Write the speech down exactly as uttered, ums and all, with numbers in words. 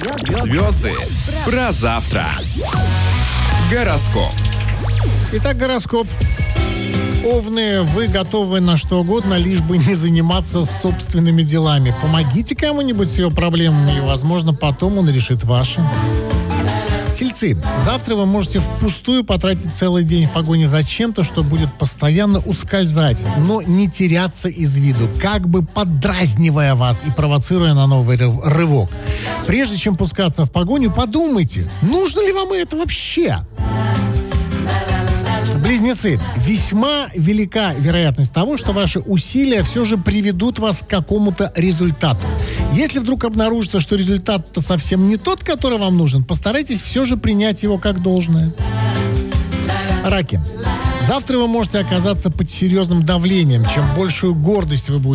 Звезды про завтра. Гороскоп. Итак, гороскоп. Овны, вы готовы на что угодно, лишь бы не заниматься собственными делами. Помогите кому-нибудь с его проблемами, и, возможно, потом он решит ваши. Тельцы, завтра вы можете впустую потратить целый день в погоне за чем-то, что будет постоянно ускользать, но не теряться из виду, как бы поддразнивая вас и провоцируя на новый рывок. Прежде чем пускаться в погоню, подумайте, нужно ли вам это вообще? Близнецы, весьма велика вероятность того, что ваши усилия все же приведут вас к какому-то результату. Если вдруг обнаружится, что результат-то совсем не тот, который вам нужен, постарайтесь все же принять его как должное. Раки, завтра вы можете оказаться под серьезным давлением. Чем большую гордость вы будете